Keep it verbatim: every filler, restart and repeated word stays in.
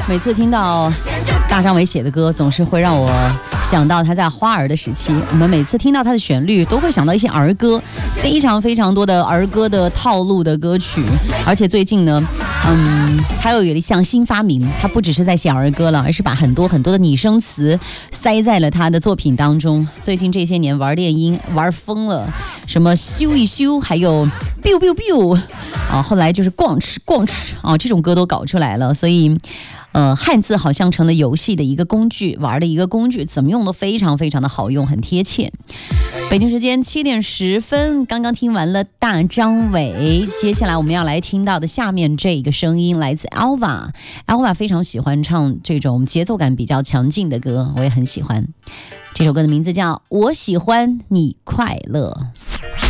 每次听到大张伟写的歌，总是会让我想到他在花儿的时期。我们每次听到他的旋律，都会想到一些儿歌，非常非常多的儿歌的套路的歌曲。而且最近呢，嗯，他又有一项新发明，他不只是在写儿歌了，而是把很多很多的拟声词塞在了他的作品当中。最近这些年玩电音玩疯了，什么咻一咻，还有 biu biu biu 啊，后来就是逛吃逛吃啊，这种歌都搞出来了。所以呃，汉字好像成了游戏的一个工具，玩的一个工具，怎么用都非常非常的好用，很贴切。北京时间七点十分，刚刚听完了大张伟，接下来我们要来听到的下面这个声音来自 Alva。Alva 非常喜欢唱这种节奏感比较强劲的歌，我也很喜欢。这首歌的名字叫《我喜欢你快乐》。